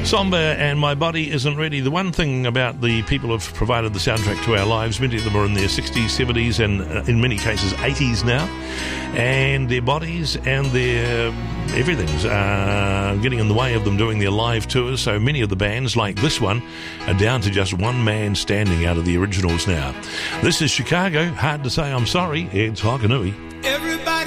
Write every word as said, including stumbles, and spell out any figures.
Somber and My Body Isn't Ready. The one thing about the people who have provided the soundtrack to our lives, many of them are in their sixties, seventies and uh, in many cases eighties now, and their bodies and their everything's uh, getting in the way of them doing their live tours. So many of the bands like this one are down to just one man standing out of the originals now. This is Chicago. Hard to say I'm sorry. It's Hokanui. Everybody